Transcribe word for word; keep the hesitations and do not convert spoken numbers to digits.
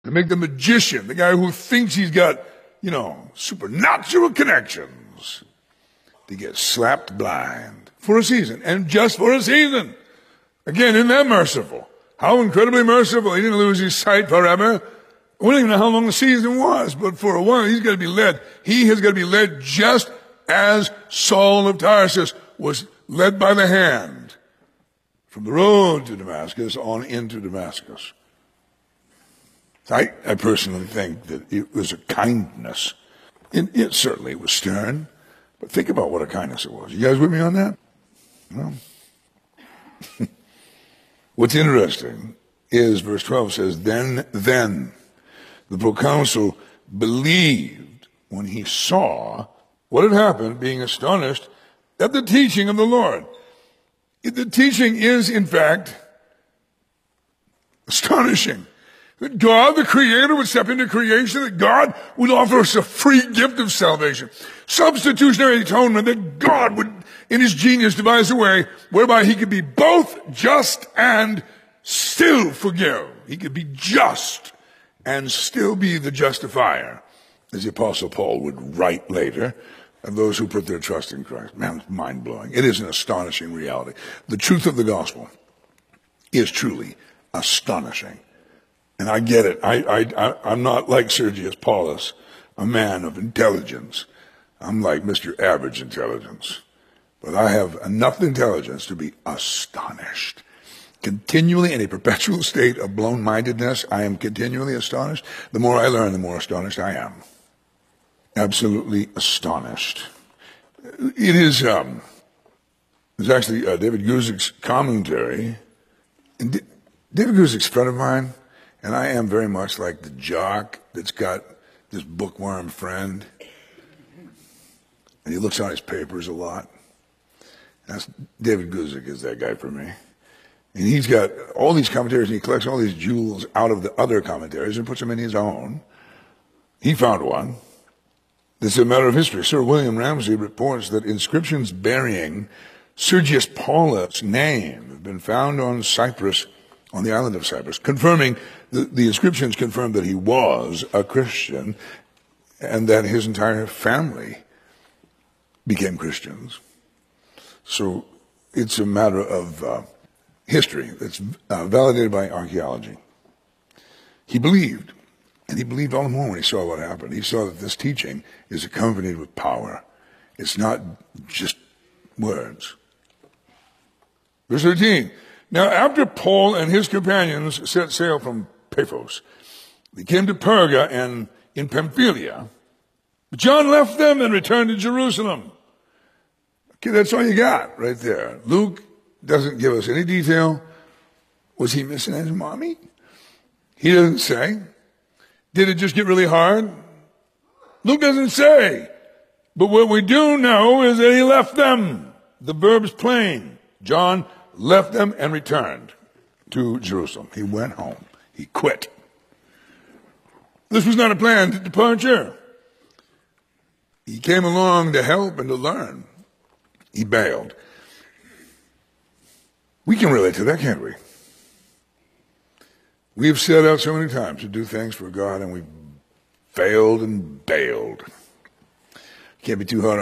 To make the magician, the guy who thinks he's got, you know, supernatural connections, to get slapped blind for a season, and just for a season. Again, isn't that merciful? How incredibly merciful. He didn't lose his sight forever. We don't even know how long the season was, but for a while he's got to be led. He has got to be led just as Saul of Tarsus was led by the hand from the road to Damascus on into Damascus. I, I personally think that it was a kindness. It, it certainly was stern, but think about what a kindness it was. You guys with me on that? Well, what's interesting is verse twelve says, Then, then the proconsul believed when he saw what had happened, being astonished at the teaching of the Lord. The teaching is, in fact, astonishing. That God, the Creator, would step into creation, that God would offer us a free gift of salvation. Substitutionary atonement, that God would, in his genius, devise a way whereby he could be both just and still forgive. He could be just and still be the justifier, as the Apostle Paul would write later, of those who put their trust in Christ. Man, it's mind-blowing. It is an astonishing reality. The truth of the gospel is truly astonishing. And I get it. I, I, I, I'm not like Sergius Paulus, a man of intelligence. I'm like Mister Average Intelligence. But I have enough intelligence to be astonished. Continually in a perpetual state of blown-mindedness, I am continually astonished. The more I learn, the more astonished I am. Absolutely astonished. It is, um, it's actually uh, David Guzik's commentary. And D- David Guzik's a friend of mine. And I am very much like the jock that's got this bookworm friend. And he looks on his papers a lot. That's David Guzik is that guy for me. And he's got all these commentaries, and he collects all these jewels out of the other commentaries and puts them in his own. He found one. This is a matter of history. Sir William Ramsay reports that inscriptions bearing Sergius Paulus' name have been found on Cyprus, on the island of Cyprus, confirming, the, the inscriptions confirm that he was a Christian and that his entire family became Christians. So it's a matter of uh, history that's uh, validated by archaeology. He believed, and he believed all the more when he saw what happened. He saw that this teaching is accompanied with power. It's not just words. Verse thirteen. Now, after Paul and his companions set sail from Paphos, they came to Perga and in Pamphylia. John left them and returned to Jerusalem. Okay, that's all you got right there. Luke doesn't give us any detail. Was he missing his mommy? He doesn't say. Did it just get really hard? Luke doesn't say. But what we do know is that he left them. The verb's plain. John left them and returned to Jerusalem. He went home. He quit. This was not a planned departure. He came along to help and to learn. He bailed. We can relate to that, can't we? We have set out so many times to do things for God, and we've failed and bailed. Can't be too hard